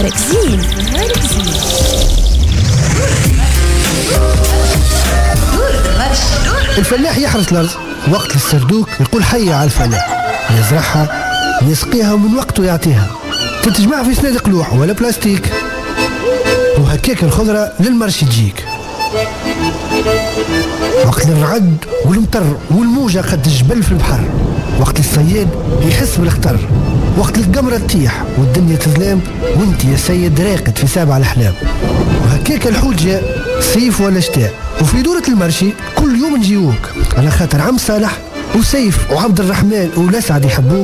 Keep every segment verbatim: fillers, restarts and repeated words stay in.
نهارك زين. نهارك زين. الفلاح يحرث الأرض وقت السردوك يقول حي على الفلاح، يزرعها يسقيها ومن وقته يعطيها، تتجمع في صناديق لوح ولا بلاستيك، وهكاك الخضرة للمرشي تجيك. وقت الرعد والمطر والموجة قد تجبل في البحر، وقت الصياد يحس بالخطر، وقت القمرة تطيح والدنيا تظلام وانت يا سيد راقد في سابع الأحلام. وهكاك الحوت جاء صيف ولا شتاء، وفي دورة المرشي كل يوم نجيوك، على خاطر عم صالح وسيف وعبد الرحمن والأسعد يحبوك.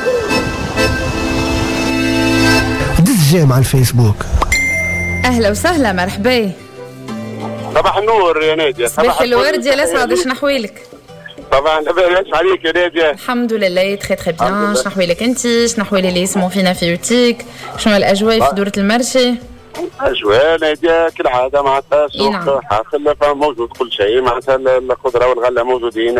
دز جام على الفيسبوك. أهلا وسهلا، مرحبا. صباح النور يا نادية. صباح الورد يا الأسعد، شنو أحوالك؟ طبعا لاباس عليك يا نادية؟ الحمد لله تخي تخي بيان. شنو أحوالك أنت؟ شنو أحوال اللي يسمعوا فينا في يوتيك؟ شنو الأجواء في دورة المرشي؟ أجواء نادية كالعادة معناتها سوق حاصل موجود كل شيء، معناتها الخضرة والغلة موجودين،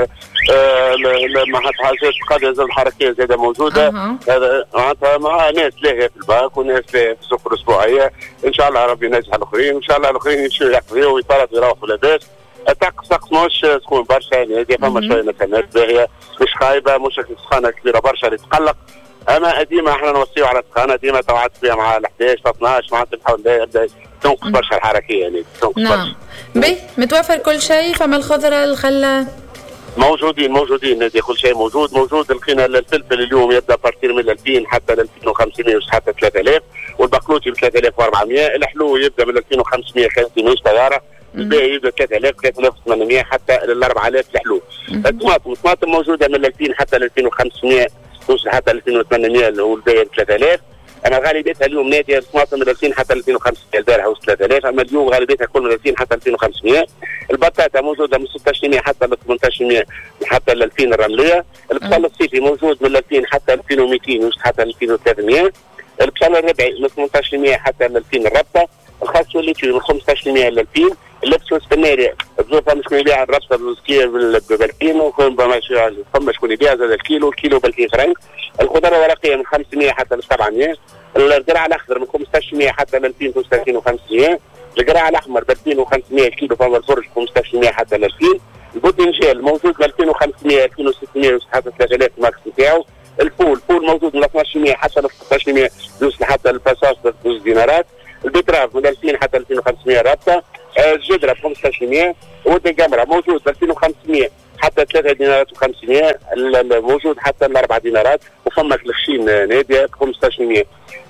معناتها حاجات قادرة الحركية زادة موجودة، معناتها مع ناس لاهية في الباك وناس لاهية في السوق الأسبوعية. إن شاء الله ربي ينجح الآخرين، وإن شاء الله الآخرين يمشوا يحفظوا ويطلعوا ويروحوا لاباس. الطقس طقس مش سخون برشا نادية، فما شوية نسمات باهية مش خايبة، مش سخانة كبيرة برشا اللي تقلق. اما ديما احنا نوصيو على السخانه، ديما توعدت فيها مع ال احد عشر اثناش معناتها نحاول يبدا تنقص برشا الحركيه يعني تنقص برشا. نعم بي متوفر كل شيء، فما الخضره الخله موجودين موجودين نادي، كل شيء موجود موجود. لقينا الفلفل اليوم يبدا بارتير من ألفين حتى ل ألفين وخمسمائة حتى ثلاثة آلاف، والبقلوتي ب ثلاثة آلاف وأربعمائة، الحلو يبدا من ألفين وخمسمائة خمسين طياره، الباقي يبدا ثلاثة آلاف ثلاثة آلاف وثمانمائة حتى ل أربعة آلاف الحلو. الطماطم الطماطم موجوده من ألفين حتى ل ألفين وخمسمائة توصل حتى ألفين وثمانمائة اللي هو الباقي ثلاثة آلاف. اما غالبيتها اليوم نادي الطماطم من ألفين حتى ألفين وخمسمائة، البارحه وصلت ثلاثة آلاف، اما اليوم غالبيتها كل من ألفين حتى ألفين وخمسمائة. البطاطا موجوده من ستة عشر حتى ل ثمانية عشر حتى ل ألفين الرمليه. البصل الصيفي موجود من ألفين حتى ألفين ومئتين وصل حتى ألفين وثلاثمائة. البصل الربعي من ثمانية عشر حتى ل ألفين الربطه. الخس والليتشي من خمسة عشر ل ألفين. اللبس والسبناري بزوفه مش يبيع الربطه بالسكيه ب ألفين، وفما شكون يبيع زاد الكيلو الكيلو ب ألفين فرنك. الخضره الورقيه من خمسمائة حتى ل سبعمائة. القرع الاخضر من خمسة عشر حتى ل ألفين وثلاثين وخمسمائة. القرع الاحمر ب ألفين وخمسمائة الكيلو، فما الفرج خمسة عشر حتى ل ألفين. البوتنجال موجود من ألفين وخمسمائة ألفين وستمائة حتى ثلاثة آلاف الماكس نتاعو. الفول الفول موجود من اثناش حتى ل ستة عشر يوصل حتى الفاصاص ب اثنين دينارات. البتراف من ألفين حتى ألفين وخمسمائة رابطه. الجدره ب خمسة عشر. ود القمره موجود ب ألفين وخمسمائة حتى ثلاثة دينارات وخمسمائة، موجود حتى الأربع دينارات، وفما الخشين ناديه ب خمسة عشر.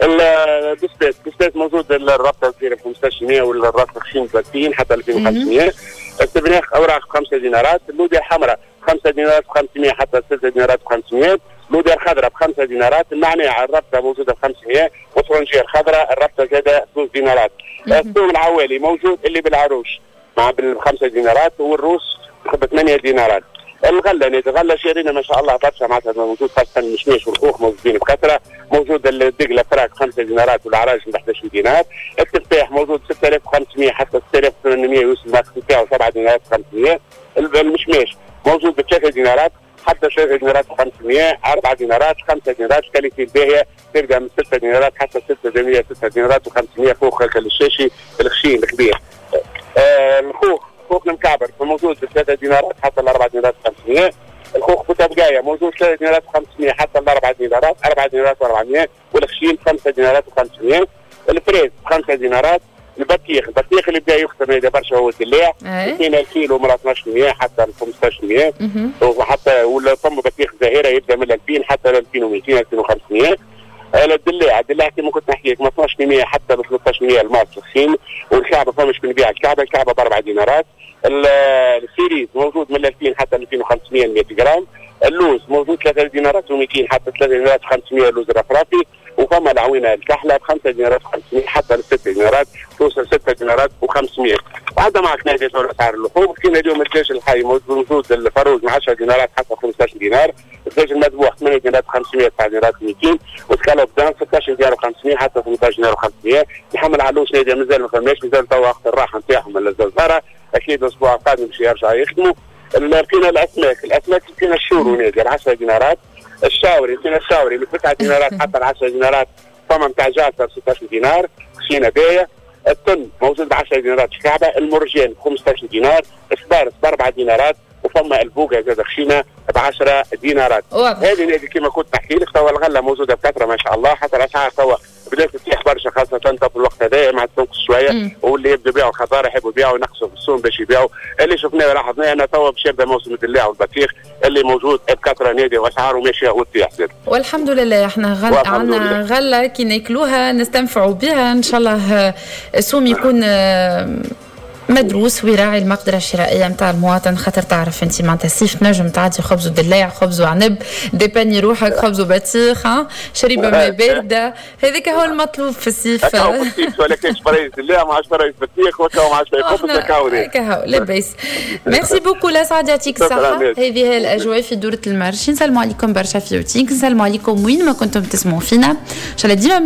البسبات البسبات موجود الرابطه الكبيره ب خمسة عشر والراس الخشين ب ألفين حتى ألفين وخمسمائة. السبناخ اوراق خمسة دينارات. اللوديا الحمراء خمسة دينارات وخمسمائة حتى ستة دينارات وخمسمائة. اللوديا الخضراء بخمسة دينارات. النعناع الرابطه موجوده ب خمسمائة، والطرنجيه الخضراء الرابطه زاده اثنين دينارات. الثوم العوالي موجود اللي بالعروش مع بالخمسة دينارات، والروس ب ثمانية دينارات. الغله نادي الغله شارينا ما شاء الله برشا، معناتها موجود خاصه المشماش والخوخ موجودين بكثره. موجود الدقله فراك خمسة دينارات والعراج من أحد عشر دينار. التفاح موجود ستة آلاف وخمسمائة حتى ستة آلاف وثمانمائة يوصل الماكس نتاعو سبعة دينارات وخمسمائة. المشماش موجود بثلاثة دينارات حتى ثلاثة دينارات وخمسمائة، أربعة دينارات، خمسة دينارات. كاليتي الباهيه تبدا من ستة دينارات حتى ستة دينارات ستة دينارات وخمسمائة. خوخ الشاشي الخشين الكبير. آه الخوخ خوخ المكعبر موجود بثلاثة دينارات حتى الأربعة دينارات وخمسمائة. الخوخ بوتابقايا موجود ثلاثة دينارات وخمسمائة حتى الأربعة دينارات، أربعة دينارات وأربعمائة. والخشين خمسة دينارات وخمسمائة. الفريز خمسة دينارات. البطيخ البطيخ اللي بدا يخسر هذا برشا هو الدلاع اثنين الكيلو من اثناش حتى ل خمسة عشر، وحتى ولا ثم بطيخ زاهره يبدا من ألفين حتى ل ألفين ومئتين ألفين وخمسمائة. الدلاع الدلاع كما كنت نحكي لك من اثناش حتى ل ثلاثة عشر الماس الخشين. والكعبه فما شكون يبيع الكعبه الكعبه ب أربعة دينارات. السيريز موجود من ألفين حتى ل ألفين وخمسمائة مئة جرام. اللوز موجود ثلاثة دينارات ومئتين حتى ثلاثة دينارات وخمسمائة اللوز الرفرافي. وفما العوينه الكحله ب خمسة دينارات وخمسمائة حتى ل ستة دينارات، توصل ستة دينارات وخمسمائة. بعد معك نادي اسعار اللحوم. كاين اليوم الدجاج الحي موجود الفروج من عشرة دينارات حتى خمسة عشر دينار. الدجاج المذبوح ثمانية دينارات وخمسمائة، تسعة دينارات ومئتين. وسكالوب دان ستة عشر دينار وخمسمائة حتى ثمانية عشر دينار وخمسمائة. محمد علوش نادي مازال ما فماش، مازال توا وقت الراحه نتاعهم الزلزره، اكيد الاسبوع القادم باش يرجعوا يخدموا. لقينا الاسماك الاسماك لقينا الشورو نادي ب عشرة دينارات. الشاوري لقينا الشاوري من تسعة دينارات حتى ل عشرة دينارات فما نتاع جعفر ستة عشر دينار خشينا باية. الطن موجود ب عشرة دينارات في كعبه. المرجان ب خمسة عشر دينار. الصبارس ب أربعة دينارات. وفما البوقه زاد خشينا ب عشرة دينارات. هذه هذه كما كنت نحكي لك. توا الغله موجوده بكثره ما شاء الله. حتى الاسعار توا بدات تطيح برشا خاصه في الوقت هذا مع تنقص شويه. واللي يبدوا يبيعوا الخضار يحبوا يبيعوا ينقصوا في السوم باش يبيعوا. اللي شفناه لاحظناه انا توا باش يبدا موسم الدلاع والبطيخ اللي موجود بكثره نادي واسعاره ماشيه وتطيح زاد. والحمد لله احنا غل... عندنا غله كي ناكلوها نستنفعوا بها ان شاء الله. السوم يكون مدروس ويراعي المقدرة الشرائية متاع المواطن. خاطر تعرف انت معناتها الصيف نجم تعدي خبز ودلاع خبز وعنب ديباني روحك خبز وبطيخ شريبة ماء باردة. هذاك هو المطلوب في الصيف. هو في الصيف ولا كاينش برايز دلاع ما عادش برايز بطيخ وكاو ما عادش خبز هكاو هكا لاباس. ميرسي بوكو لا سعد يعطيك الصحة. هذه هي الأجواء في دورة المرشي. نسلموا عليكم برشا في يوتيك. نسلموا عليكم وين ما كنتم تسمعوا فينا. ان شاء الله ديما